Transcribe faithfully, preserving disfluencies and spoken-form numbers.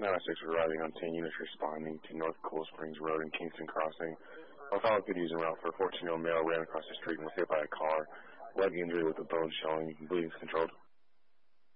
nine oh six was arriving on scene. Units responding to North Cool Springs Road and Kingston Crossing. While following good en route for a fourteen-year-old male ran across the street and was hit by a car. Leg injury with a bone showing. Bleeding is controlled.